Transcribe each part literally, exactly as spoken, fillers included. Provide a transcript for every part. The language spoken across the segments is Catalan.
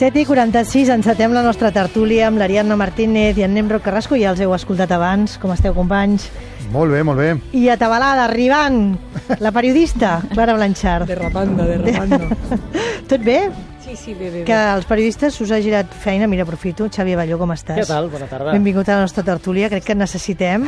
set i quaranta-sis, encetem la nostra tertúlia amb l'Ariadna Martínez i en Nemrod Carrasco. Ja els heu escoltat abans. Com esteu, companys? Molt bé, molt bé. I atabalada, arribant, la periodista, Clara Blanchard. Derrapando, derrapando. Tot bé? Sí, sí, bé, bé. Que als periodistes us ha girat feina. Mira, aprofito. Xavi Abelló, com estàs? Què tal? Bona tarda. Benvingut a la nostra tertúlia, crec que en necessitem.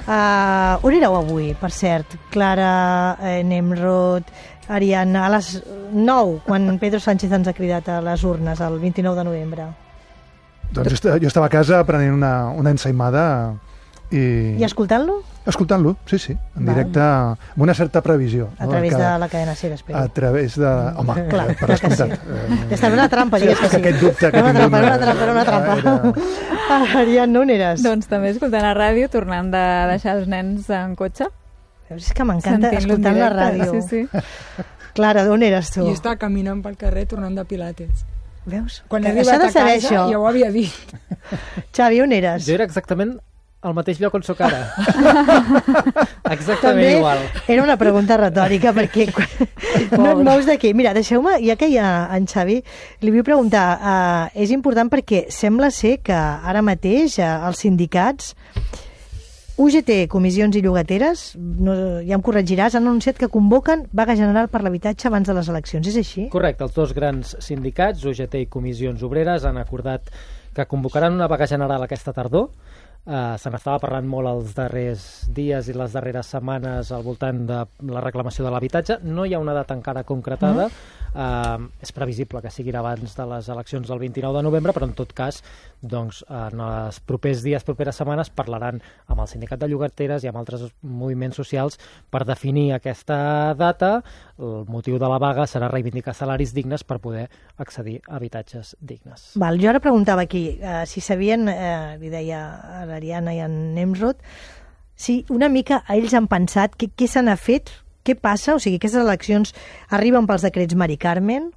Uh, on éreu avui, per cert? Clara, eh, Nemrod, Ariadna, a les nou, quan Pedro Sánchez ens ha cridat a les urnes, el vint-i-nou de novembre. Doncs jo estava a casa prenent una, una ensaïmada i... I escoltant-lo? Escoltant-lo, sí, sí, en Val. directe, amb una certa previsió. A no? través que, de la cadena SER, espero. A través de... Home, clar, per clar que descomptat. sí. Eh, Ja està, era una trampa, digues que sí. Aquest dubte que Era una tindrem, trampa, era una trampa, era una trampa. era- Ariadna, on eres? Doncs també escoltant la ràdio, tornant de deixar els nens en cotxe. Veus, és que m'encanta Sentint-lo en escoltant la directe, ràdio. Sí, sí. Clara, d'on eres tu? Jo estava caminant pel carrer tornant de Pilates. Veus? Quan Que he això arribat de a saber casa això. ja ho havia dit. Xavi, on eres? Jo era exactament al mateix lloc on sóc ara. Exactament També igual. era una pregunta retòrica, perquè no et mous d'aquí. Mira, deixeu-me, ja que hi ha en Xavi, li vull preguntar, uh, és important perquè sembla ser que ara mateix uh, els sindicats, U G T, comissions i llogateres, no, ja em corregiràs, han anunciat que convoquen vaga general per l'habitatge abans de les eleccions. És així? Correcte, els dos grans sindicats, U G T i Comissions Obreres, han acordat que convocaran una vaga general aquesta tardor. Uh, se n'estava parlant molt els darrers dies i les darreres setmanes al voltant de la reclamació de l'habitatge. No hi ha una data encara concretada. Uh, és previsible que siguin abans de les eleccions del vint-i-nou de novembre, però en tot cas, doncs, en els propers dies, properes setmanes, parlaran amb el sindicat de llogateres i amb altres moviments socials per definir aquesta data. El motiu de la vaga serà reivindicar salaris dignes per poder accedir a habitatges dignes. Val, jo ara preguntava aquí, uh, si sabien, uh, li deia a l'Ariadna i en Nemrod, si una mica ells han pensat què, què se n'ha fet, què passa, o sigui, aquestes eleccions arriben pels decrets Mari Carmen,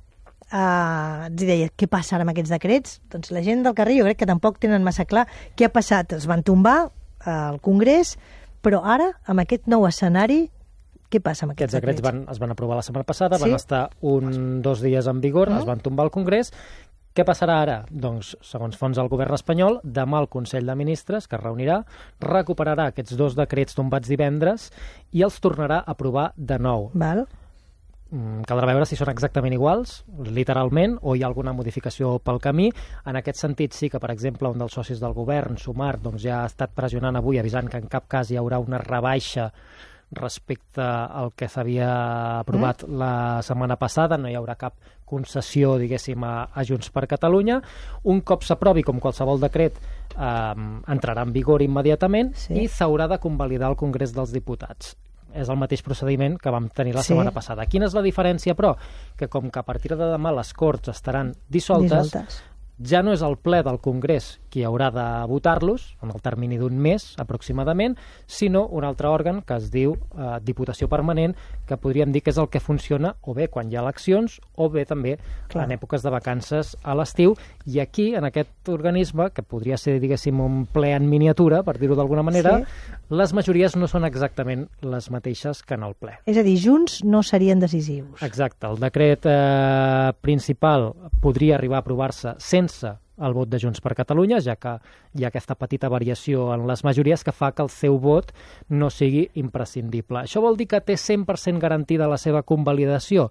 uh, els deia, què passa ara amb aquests decrets? Doncs la gent del carrer jo crec que tampoc tenen massa clar què ha passat. Es van tombar uh, al Congrés, però ara, amb aquest nou escenari, què passa amb aquests, Aquests decrets van, es van aprovar la setmana passada, Sí? van estar un, dos dies en vigor, Mm. es van tombar al Congrés. Què passarà ara? Doncs, segons fons del govern espanyol, demà el Consell de Ministres, que es reunirà, recuperarà aquests dos decrets tombats divendres i els tornarà a aprovar de nou. Val? Mm, Caldrà veure si són exactament iguals, literalment, o hi ha alguna modificació pel camí. En aquest sentit, sí que, per exemple, un dels socis del govern, Sumar, doncs ja ha estat pressionant avui, avisant que en cap cas hi haurà una rebaixa respecte al que s'havia aprovat mm. la setmana passada. No hi haurà cap concessió, diguéssim, a, a Junts per Catalunya. Un cop s'aprovi, com qualsevol decret, eh, entrarà en vigor immediatament Sí. i s'haurà de convalidar al Congrés dels Diputats. És el mateix procediment que vam tenir la Sí. setmana passada. Quina és la diferència, però? Que com que a partir de demà les Corts estaran dissoltes, Dissoltes. ja no és el ple del Congrés qui haurà de votar-los, en el termini d'un mes aproximadament, sinó un altre òrgan que es diu eh, Diputació Permanent, que podríem dir que és el que funciona o bé quan hi ha eleccions o bé també Clar. en èpoques de vacances a l'estiu. I aquí, en aquest organisme, que podria ser, diguéssim, un ple en miniatura, per dir-ho d'alguna manera, Sí. les majories no són exactament les mateixes que en el ple. És a dir, Junts no serien decisius. Exacte, el decret eh, principal podria arribar a aprovar-se sense el vot de Junts per Catalunya, ja que hi ha aquesta petita variació en les majories que fa que el seu vot no sigui imprescindible. Això vol dir que té cent per cent garantida la seva convalidació?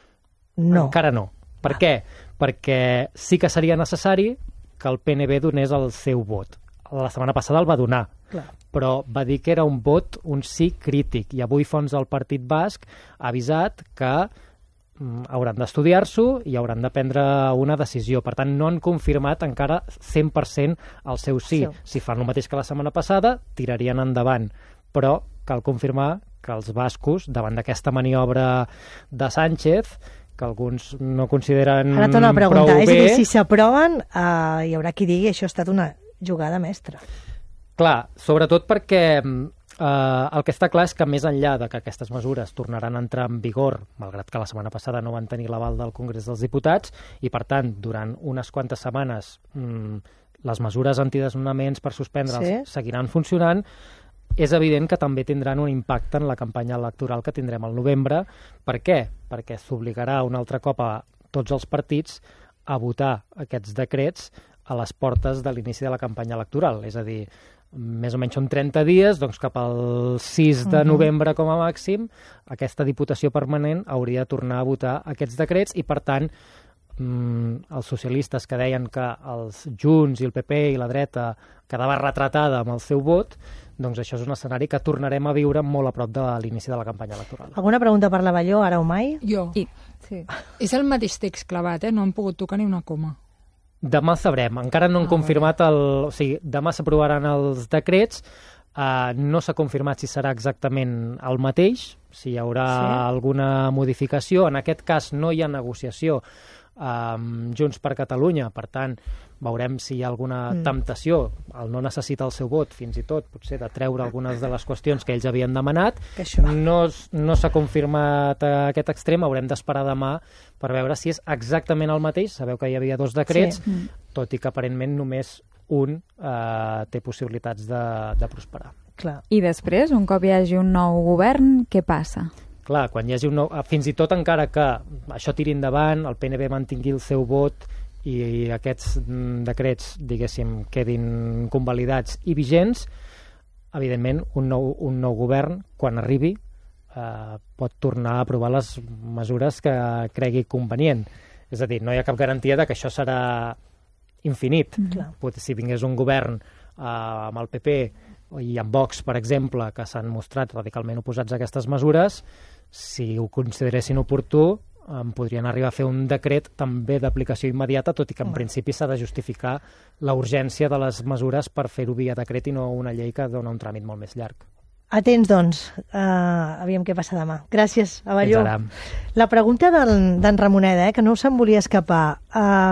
No. Encara no. Per què? Perquè sí que seria necessari que el P N B donés el seu vot. La setmana passada el va donar, Clar. però va dir que era un vot, un sí crític, i avui fons del Partit Basc ha avisat que mm, hauran d'estudiar-s'ho i hauran de prendre una decisió. Per tant, no han confirmat encara cent per cent el seu sí. Sí. Si fan el mateix que la setmana passada, tirarien endavant. Però cal confirmar que els bascos, davant d'aquesta maniobra de Sánchez, que alguns no consideren Ara torno a preguntar, prou és a bé... dir, si s'aproven, uh, hi haurà qui digui això ha estat una jugada mestra. Clar, sobretot perquè eh, el que està clar és que més enllà de que aquestes mesures tornaran a entrar en vigor, malgrat que la setmana passada no van tenir l'aval del Congrés dels Diputats, i per tant, durant unes quantes setmanes mm, les mesures antidesnonaments per suspendre'ls Sí. seguiran funcionant, és evident que també tindran un impacte en la campanya electoral que tindrem al novembre. Per què? Perquè s'obligarà un altre cop a tots els partits a votar aquests decrets a les portes de l'inici de la campanya electoral. És a dir, més o menys són trenta dies, doncs cap al sis de novembre com a màxim, aquesta Diputació Permanent hauria de tornar a votar aquests decrets i, per tant, els socialistes que deien que els Junts i el P P i la dreta quedava retratada amb el seu vot, doncs això és un escenari que tornarem a viure molt a prop de l'inici de la campanya electoral. Alguna pregunta per l'Avelló, ara o mai? Jo. I, sí. És el mateix text clavat, eh? No han pogut tocar ni una coma. Demà sabrem. Encara no han Ah, confirmat el... O sigui, demà s'aprovaran els decrets. Uh, no s'ha confirmat si serà exactament el mateix, si hi haurà Sí. alguna modificació. En aquest cas no hi ha negociació amb Junts per Catalunya, per tant, veurem si hi ha alguna Mm. temptació. El no necessita el seu vot, fins i tot, potser de treure algunes de les qüestions que ells havien demanat. Que això... No, s- no s'ha confirmat eh, aquest extrem, haurem d'esperar demà per veure si és exactament el mateix. Sabeu que hi havia dos decrets, Sí. tot i que aparentment només un eh, té possibilitats de, de prosperar. Clar. I després, un cop hi hagi un nou govern, què passa? Clar, quan hi hagi un nou... Fins i tot encara que això tiri endavant, el P N B mantingui el seu vot i aquests mm, decrets, diguéssim, quedin convalidats i vigents, evidentment, un nou, un nou govern, quan arribi, eh, pot tornar a aprovar les mesures que cregui convenient. És a dir, no hi ha cap garantia de que això serà infinit. Clar. Pot- Si vingués un govern eh, amb el P P i amb Vox, per exemple, que s'han mostrat radicalment oposats a aquestes mesures, si ho consideressin oportú, em podrien arribar a fer un decret també d'aplicació immediata, tot i que en Home. principi s'ha de justificar la urgència de les mesures per fer-ho via decret i no una llei que dona un tràmit molt més llarg. Atents, doncs. Uh, aviam què passa demà. Gràcies, Avelló. Fins ara. La pregunta d'en d'en Ramoneda, eh, que no se'n volia escapar.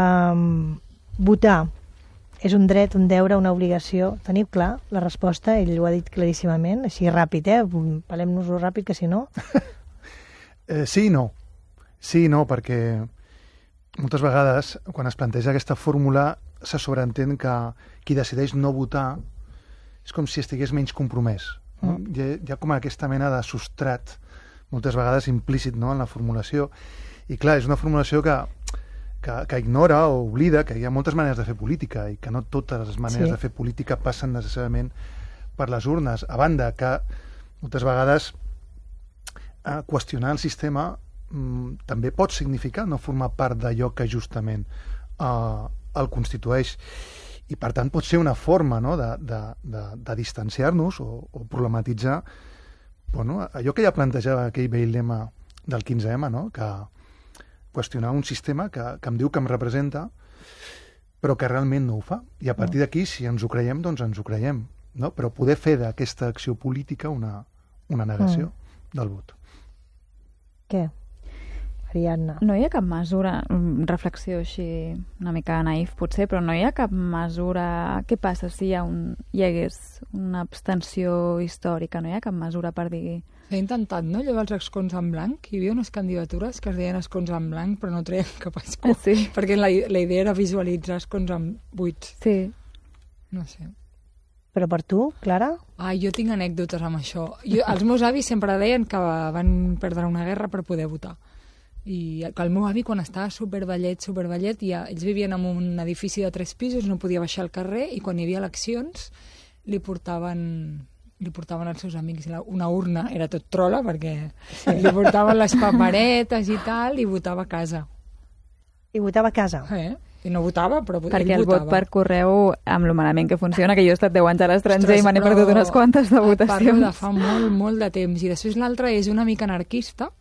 Uh, votar és un dret, un deure, una obligació? Teniu clar la resposta? Ell ho ha dit claríssimament, així ràpid, eh? Parlem-nos-ho ràpid, que si no... Eh, sí i no. Sí i no, perquè moltes vegades, quan es planteja aquesta fórmula, se sobreentén que qui decideix no votar és com si estigués menys compromès. No? Mm. Hi, ha, hi ha com aquesta mena de substrat, moltes vegades implícit, no?, en la formulació. I clar, és una formulació que, que, que ignora o oblida que hi ha moltes maneres de fer política i que no totes les maneres Sí. de fer política passen necessàriament per les urnes. A banda que moltes vegades eh, qüestionar el sistema mm, també pot significar no formar part d'allò que justament eh, el constitueix. I, per tant, pot ser una forma, no?, de, de, de, de distanciar-nos o, o problematitzar, bueno, allò que ja plantejava aquell vell lema del quinze ema, no?, que qüestionar un sistema que, que em diu que em representa, però que realment no ho fa. I a partir d'aquí, si ens ho creiem, doncs ens ho creiem. No? Però poder fer d'aquesta acció política una, una negació mm. del vot. Què? Ariadna. No hi ha cap mesura, mm, reflexió així una mica naïf potser, però no hi ha cap mesura... Què passa si hi, ha un, hi hagués una abstenció històrica? No hi ha cap mesura per dir... S'ha intentat, no?, allò dels escons en blanc. Hi havia unes candidatures que es deien escons en blanc, però no treien cap escó. Ah, sí? Perquè la, la idea era visualitzar escons en buits. Sí. No sé. Però per tu, Clara? Ah, jo tinc anècdotes amb això. Jo, els meus avis sempre deien que van perdre una guerra per poder votar. I que el meu avi, quan estava supervellet, supervellet, ja, ells vivien en un edifici de tres pisos, no podia baixar al carrer, i quan hi havia eleccions li portaven, li portaven als seus amics la- una urna, era tot trola, perquè sí. li portaven les paperetes i tal, i votava a casa. I votava a casa. Eh? I no votava, però ell Perquè el vot votava. per correu, amb lo malament que funciona, que jo he estat deu anys a l'estranger Ostres, i me n'he però perdut unes quantes de et Parlo de votacions. fa molt, molt de temps. I després l'altre és una mica anarquista,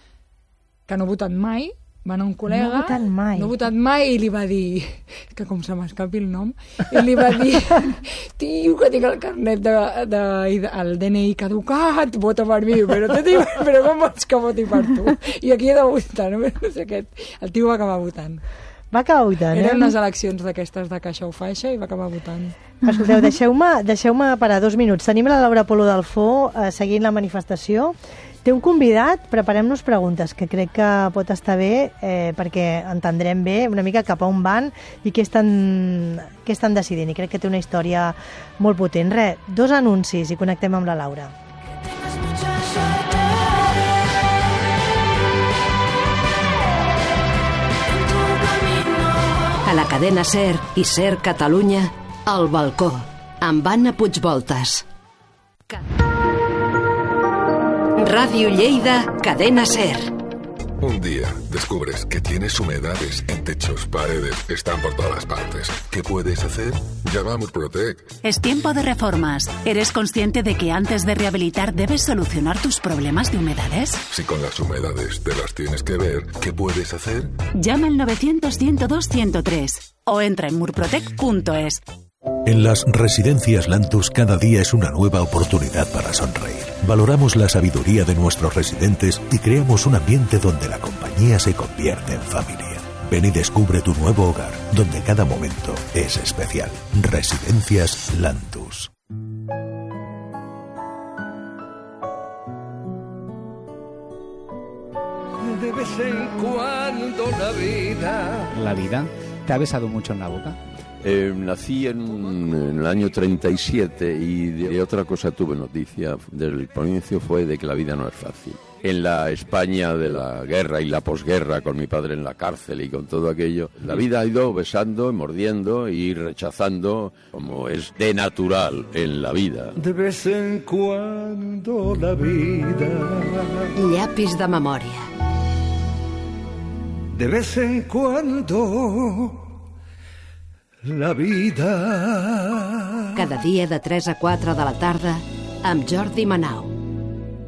que no ha votat mai, va anar un col·lega... No ha votat mai. No ha votat mai i li va dir... Que com se m'escapi el nom... I li va dir... Tio, que tinc el carnet de, de, de, el D N I caducat, vota per mi. Però, tio, però com vols que voti per tu? I aquí he de votar, no, no sé què. El tio va acabar votant. Va acabar votant, Eren eh? unes eleccions d'aquestes de caixa o faixa i va acabar votant. Escolteu, deixeu-me deixeu parar dos minuts. Tenim la Laura Polo Dalfó eh, seguint la manifestació. Té un convidat, preparem-nos preguntes, que crec que pot estar bé eh, perquè entendrem bé una mica cap a on van i què estan, què estan decidint. I crec que té una història molt potent. Re, dos anuncis i connectem amb la Laura. En tu camino A la cadena SER i SER Catalunya, El Balcó, amb Anna Puigvoltas. Ràdio Lleida, cadena SER. Un día descubres que tienes humedades en techos, paredes, están por todas partes. ¿Qué puedes hacer? Llama a Murprotec. Es tiempo de reformas. ¿Eres consciente de que antes de rehabilitar debes solucionar tus problemas de humedades? Si con las humedades te las tienes que ver, ¿qué puedes hacer? Llama al novecientos, ciento dos, ciento tres o entra en murprotec punto es. En las residencias Lantus cada día es una nueva oportunidad para sonreír. Valoramos la sabiduría de nuestros residentes y creamos un ambiente donde la compañía se convierte en familia. Ven y descubre tu nuevo hogar, donde cada momento es especial. Residencias Lantus. De vez en cuando la vida... ¿La vida te ha besado mucho en la boca? Eh, nací en, en el año treinta y siete y de otra cosa tuve noticia del provincia fue de que la vida no es fácil. En la España de la guerra y la posguerra, con mi padre en la cárcel y con todo aquello, la vida ha ido besando, mordiendo y rechazando, como es de natural en la vida. De vez en cuando la vida... Llapis de memòria. De vez en cuando... la vida... Cada dia de tres a quatre de la tarda amb Jordi Manau.